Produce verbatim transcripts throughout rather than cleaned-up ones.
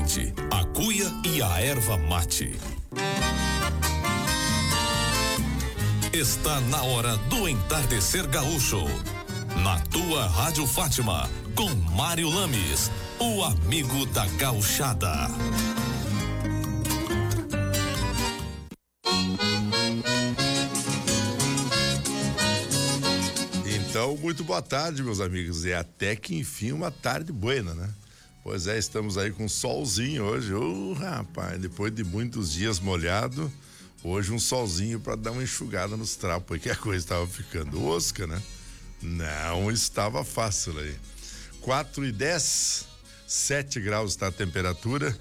Semente, a cuia e a erva mate. Está na hora do entardecer gaúcho. Na tua Rádio Fátima, com Mário Lames, o amigo da gauchada. Então, muito boa tarde, meus amigos. E até que enfim uma tarde buena, né? Pois é, estamos aí com solzinho hoje. Ô, oh, rapaz, depois de muitos dias molhado, hoje um solzinho para dar uma enxugada nos trapos aí, que a coisa estava ficando osca, né? Não estava fácil aí. quatro e dez, sete graus está a temperatura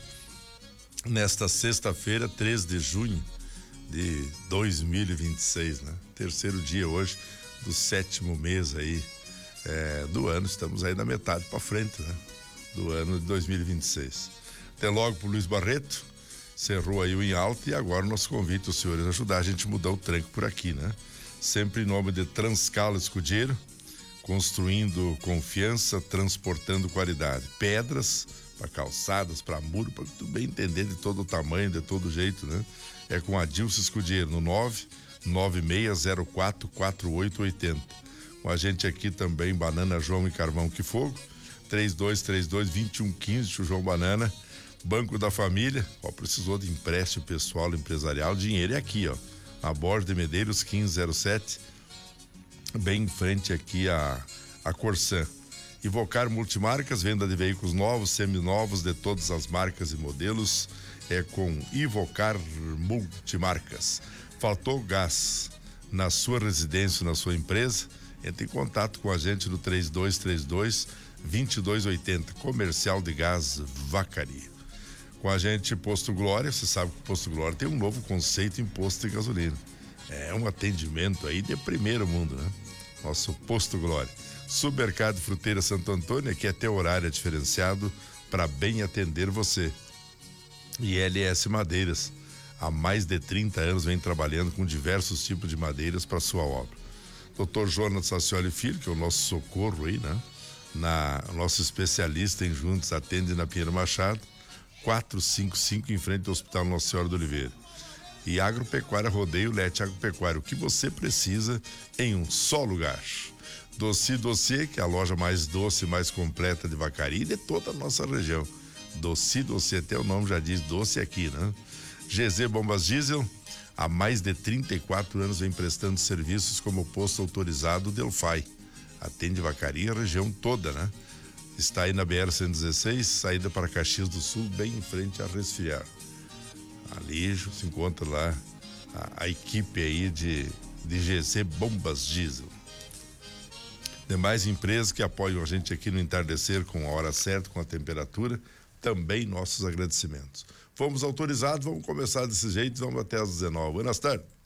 nesta sexta-feira, três de junho de dois mil e vinte e seis, né? Terceiro dia hoje do sétimo mês aí é, do ano. Estamos aí na metade para frente, né? Do ano de dois mil e vinte e seis. Até logo pro Luiz Barreto, cerrou aí o em alto e agora nosso convite os senhores a ajudar a gente a mudar o tranco por aqui, né? Sempre em nome de Transcala Escudeiro, construindo confiança, transportando qualidade. Pedras para calçadas, para muro, para tu bem entender de todo o tamanho, de todo jeito, né? É com Adilson Escudeiro no nove nove seis zero quatro quatro oito oito zero. Com a gente aqui também Banana João e Carvão Que Fogo, três dois três dois, dois um um cinco, o João Banana. Banco da Família, ó, precisou de empréstimo pessoal empresarial, dinheiro é aqui, ó, na Borges de Medeiros quinze zero sete, bem em frente aqui a a Corsan. Ivocar Multimarcas, venda de veículos novos, seminovos de todas as marcas e modelos, é com Ivocar Multimarcas. Faltou gás na sua residência, na sua empresa? Entre em contato com a gente no três dois três dois, dois dois oito zero, Comercial de Gás Vacaria. Com a gente Posto Glória, você sabe que o Posto Glória tem um novo conceito em posto de gasolina. É um atendimento aí de primeiro mundo, né? Nosso Posto Glória. Supermercado Fruteira Santo Antônio, que até horário é diferenciado para bem atender você. E L S Madeiras, há mais de trinta anos vem trabalhando com diversos tipos de madeiras para sua obra. doutor Jonas Sacioli Filho, que é o nosso socorro aí, né? Na, nosso especialista em juntos, atende na Pinheiro Machado, quatrocentos e cinquenta e cinco, em frente ao Hospital Nossa Senhora do Oliveira. E Agropecuária Rodeio Lete Agropecuária, o que você precisa em um só lugar. Doce Doce, que é a loja mais doce e mais completa de Vacaria e de toda a nossa região. Doce Doce, até o nome já diz doce aqui, né? G Z Bombas Diesel, há mais de trinta e quatro anos vem prestando serviços como posto autorizado Delphi. Atende Vacaria, a região toda, né? Está aí na B R cento e dezesseis, saída para Caxias do Sul, bem em frente a Resfriar. Ali se encontra lá a, a equipe aí de, de G Z Bombas Diesel. Demais empresas que apoiam a gente aqui no entardecer com a hora certa, com a temperatura, também nossos agradecimentos. Fomos autorizados, vamos começar desse jeito, vamos até às dezenove. Boas tardes.